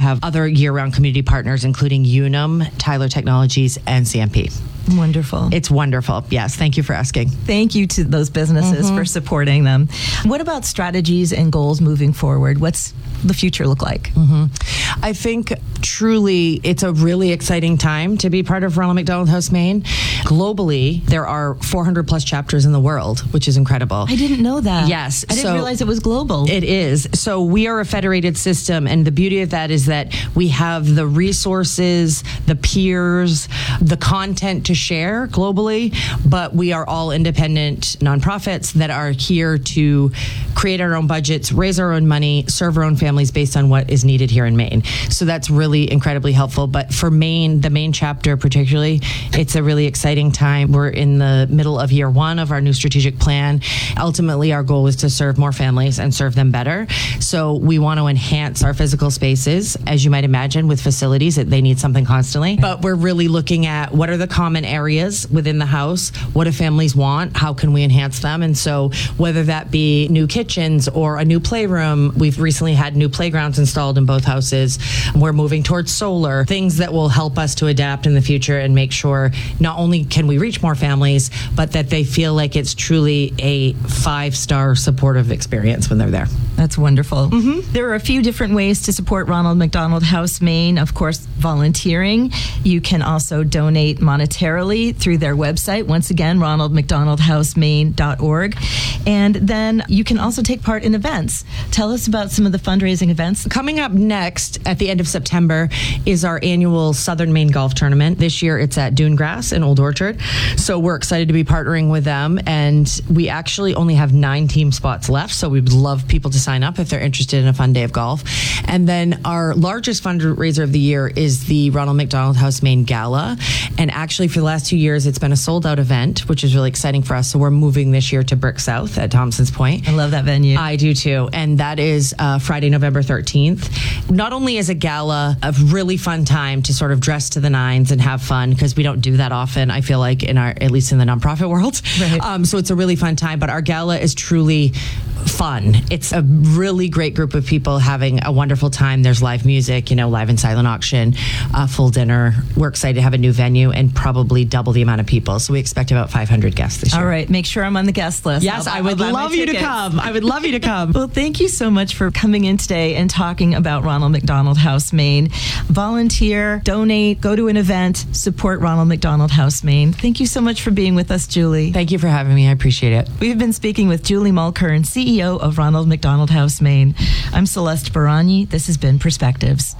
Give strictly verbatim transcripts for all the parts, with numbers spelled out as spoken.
have other year-round community partners, including Unum, Tyler Technologies, and C M P. Wonderful. It's wonderful. Yes. Thank you for asking. Thank you to those businesses mm-hmm. for supporting them. What about strategies and goals moving forward? What's the future look like? Mm-hmm. I think truly it's a really exciting time to be part of Ronald McDonald House Maine. Globally, there are four hundred plus chapters in the world, which is incredible. I didn't know that. Yes. I didn't so realize it was global. It is. So we are a federated system, and the beauty of that is that we have the resources, the peers, the content to share globally, but we are all independent nonprofits that are here to create our own budgets, raise our own money, serve our own families based on what is needed here in Maine. So that's really incredibly helpful. But for Maine, the Maine chapter particularly, it's a really exciting time. We're in the middle of year one of our new strategic plan. Ultimately, our goal is to serve more families and serve them better. So we want to enhance our physical spaces. As you might imagine, with facilities, they need something constantly. But we're really looking at what are the common areas within the house, what do families want, how can we enhance them? And so whether that be new kitchens or a new playroom, we've recently had new playgrounds installed in both houses. We're moving towards solar, things that will help us to adapt in the future and make sure not only can we reach more families, but that they feel like it's truly a five-star supportive experience when they're there. That's wonderful. Mm-hmm. There are a few different ways to support Ronald McDonald House Maine. Of course, volunteering. You can also donate monetarily through their website. Once again, ronald mcdonald house maine dot org. And then you can also take part in events. Tell us about some of the fundraising events. Coming up next at the end of September is our annual Southern Maine Golf Tournament. This year it's at Dunegrass in Old Orchard. So we're excited to be partnering with them. And we actually only have nine team spots left. So we'd love people to sign up if they're interested in a fun day of golf. And then our largest fundraiser of the year is the Ronald McDonald House Maine Gala. And actually for the last two years, it's been a sold out event, which is really exciting for us. So we're moving this year to Brick South at Thompson's Point. I love that venue. I do too. And that is uh, Friday, November thirteenth. Not only is a gala a really fun time to sort of dress to the nines and have fun, because we don't do that often, I feel like, in our, at least in the nonprofit world. Right. Um, so it's a really fun time, but our gala is truly fun. It's a really great group of people having a wonderful time. There's live music, you know, live and silent auction, a full dinner. We're excited to have a new venue and probably double the amount of people. So we expect about five hundred guests this year. All right. Make sure I'm on the guest list. Yes, I'll, I would love you to come. I would love you to come. Well, thank you so much for coming in today and talking about Ronald McDonald House Maine. Volunteer, donate, go to an event, support Ronald McDonald House Maine. Thank you so much for being with us, Julie. Thank you for having me. I appreciate it. We've been speaking with Julie Mulkern, C E O of Ronald McDonald House Maine. I'm Celeste Barani. This has been Perspectives.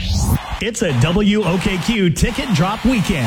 It's a W O K Q ticket drop weekend.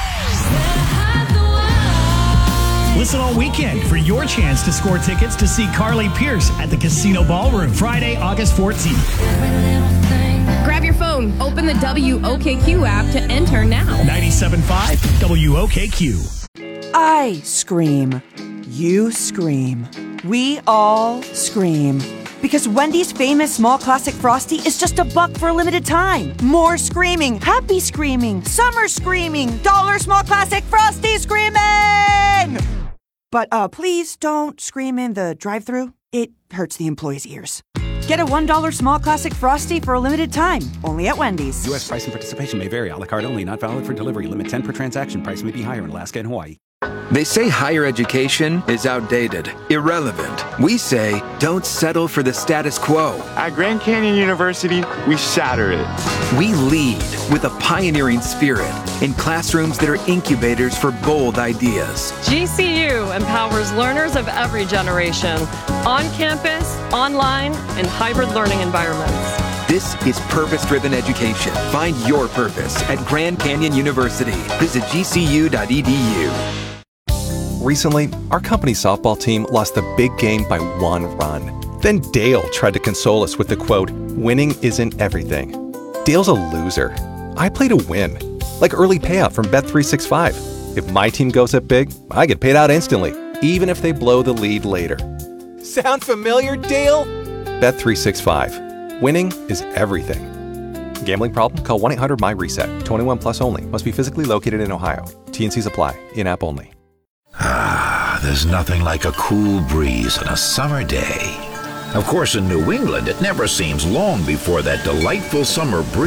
Listen all weekend for your chance to score tickets to see Carly Pierce at the Casino Ballroom Friday, August fourteenth. Grab your phone, open the W O K Q app to enter now. ninety-seven point five W O K Q. I scream. You scream. We all scream. Because Wendy's famous small classic Frosty is just a buck for a limited time. More screaming, happy screaming, summer screaming, dollar small classic Frosty screaming! But uh, please don't scream in the drive-thru. It hurts the employees' ears. Get a one dollar small classic Frosty for a limited time, only at Wendy's. U S price and participation may vary. A la carte only, not valid for delivery. Limit ten per transaction. Price may be higher in Alaska and Hawaii. They say higher education is outdated, irrelevant. We say don't settle for the status quo. At Grand Canyon University, we shatter it. We lead with a pioneering spirit in classrooms that are incubators for bold ideas. G C U empowers learners of every generation, on campus, online, and hybrid learning environments. This is purpose-driven education. Find your purpose at Grand Canyon University. Visit G C U dot E D U. Recently, our company's softball team lost the big game by one run. Then Dale tried to console us with the quote, "Winning isn't everything." Dale's a loser. I play to win. Like early payout from Bet three sixty-five. If my team goes up big, I get paid out instantly, even if they blow the lead later. Sound familiar, Dale? Bet three sixty-five. Winning is everything. Gambling problem? Call one eight hundred M Y reset. twenty-one plus only. Must be physically located in Ohio. T and Cs apply. In-app only. Ah, there's nothing like a cool breeze on a summer day. Of course, in New England, it never seems long before that delightful summer breeze